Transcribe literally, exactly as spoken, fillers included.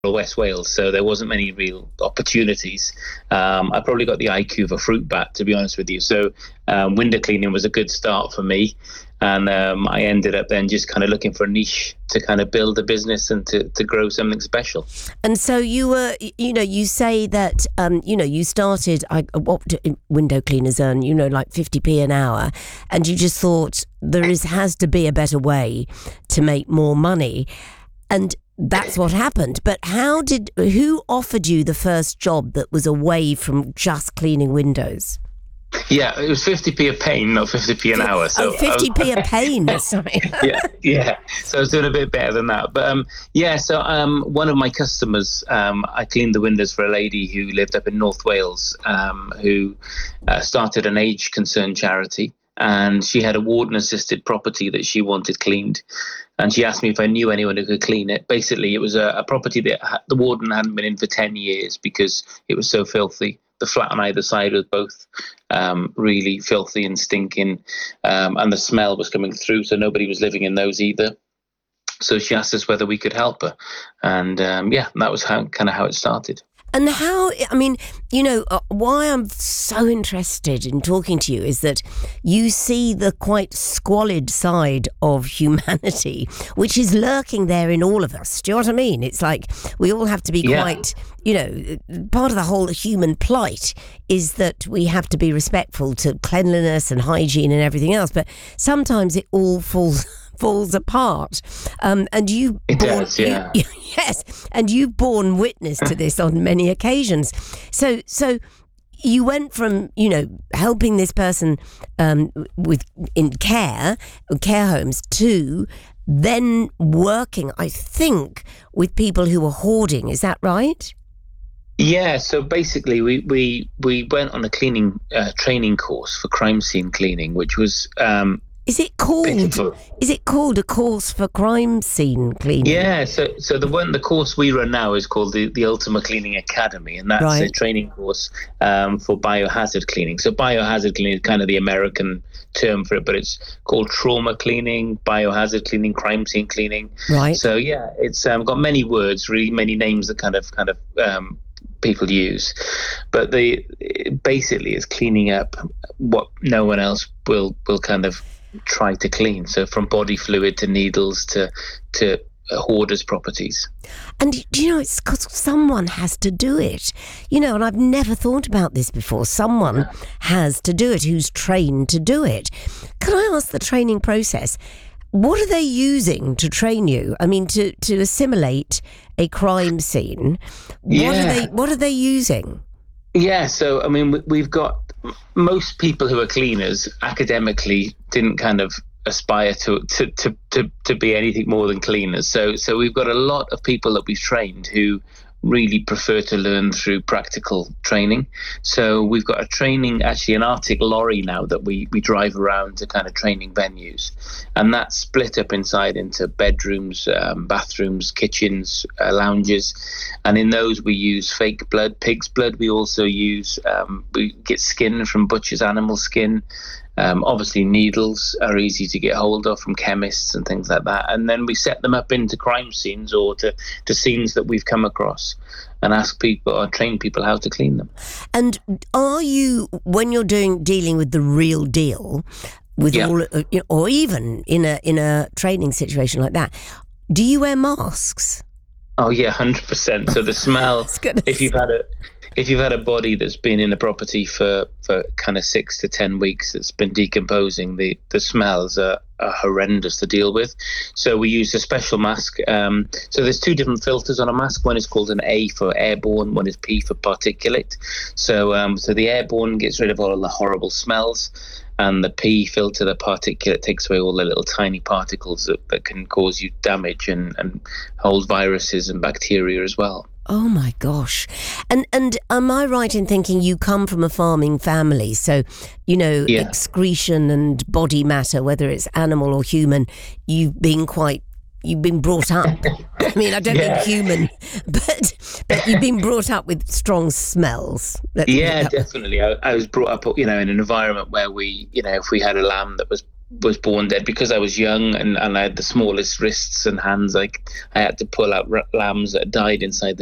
West Wales, so there wasn't many real opportunities. Um, I probably got the I Q of a fruit bat, to be honest with you. So um, window cleaning was a good start for me. And um, I ended up then just kind of looking for a niche to kind of build a business and to, to grow something special. And so you were, you know, you say that, um, you know, you started, I, what do window cleaners earn, you know, like fifty p an hour. And you just thought there is has to be a better way to make more money. And that's what happened. But how did, who offered you the first job that was away from just cleaning windows? Yeah, it was fifty p a pane, not fifty p an hour. So oh, fifty p a pane, sorry. yeah, yeah. So I was doing a bit better than that. But um, yeah, so um, one of my customers, um, I cleaned the windows for a lady who lived up in North Wales, um, who uh, started an age concern charity. And she had a warden-assisted property that she wanted cleaned. And she asked me if I knew anyone who could clean it. Basically, it was a, a property that ha- the warden hadn't been in for ten years because it was so filthy. The flat on either side was both um, really filthy and stinking, um, and the smell was coming through, so nobody was living in those either. So she asked us whether we could help her. And um, yeah, that was how kind of how it started. And how, I mean, you know, uh, why I'm so interested in talking to you is that you see the quite squalid side of humanity, which is lurking there in all of us. Do you know what I mean? It's like we all have to be yeah. quite, you know, part of the whole human plight is that we have to be respectful to cleanliness and hygiene and everything else. But sometimes it all falls falls apart, um, and you it born, does, yeah. you, yes, and you've borne witness to this on many occasions. So, so you went from, you know, helping this person um, with in care, care homes, to then working, I think, with people who were hoarding. Is that right? Yeah, so basically we, we, we went on a cleaning uh, training course for crime scene cleaning, which was um, Is it called? Beautiful. Is it called a course for crime scene cleaning? Yeah, so so the one the course we run now is called the, the Ultima Cleaning Academy, and that's right. a training course um, for biohazard cleaning. So biohazard cleaning is kind of the American term for it, but it's called trauma cleaning, biohazard cleaning, crime scene cleaning. Right. So yeah, it's um, got many words, really many names that kind of kind of um, people use, but the basically is cleaning up what no one else will will kind of try to clean. So from body fluid to needles to to hoarders' properties. And do you know, it's because someone has to do it, you know, and I've never thought about this before. Someone yeah. has to do it who's trained to do it. Can I ask the training process? What are they using to train you? I mean, to, to assimilate a crime scene. What yeah. are they what are they using? Yeah, so I mean, we've got most people who are cleaners academically didn't kind of aspire to, to, to, to, to be anything more than cleaners. So so we've got a lot of people that we've trained who really prefer to learn through practical training. So we've got a training, actually an Arctic lorry now that we, we drive around to kind of training venues. And that's split up inside into bedrooms, um, bathrooms, kitchens, uh, lounges. And in those we use fake blood, pig's blood. We also use, um, we get skin from butcher's animal skin. Um, obviously, needles are easy to get hold of from chemists and things like that. And then we set them up into crime scenes or to, to scenes that we've come across and ask people or train people how to clean them. And are you, when you're doing dealing with the real deal, with yeah. all, uh, you know, or even in a in a training situation like that, do you wear masks? Oh yeah, one hundred percent. So the smell, if you've had a if you've had a body that's been in a property for, for kind of six to ten weeks, that's been decomposing, the, the smells are, are horrendous to deal with. So we use a special mask. Um, so there's two different filters on a mask. One is called an A for airborne, one is P for particulate. So um, so the airborne gets rid of all of the horrible smells, and the P filter, the particulate, takes away all the little tiny particles that, that can cause you damage and, and hold viruses and bacteria as well. Oh my gosh. And and am I right in thinking you come from a farming family? So, you know, yeah. excretion and body matter, whether it's animal or human, you've been quite, you've been brought up. I mean, I don't yeah. mean human, but but you've been brought up with strong smells. Let's yeah, definitely. I, I was brought up, you know, in an environment where we, you know, if we had a lamb that was was born dead because I was young and, and I had the smallest wrists and hands. Like I had to pull out r- lambs that died inside the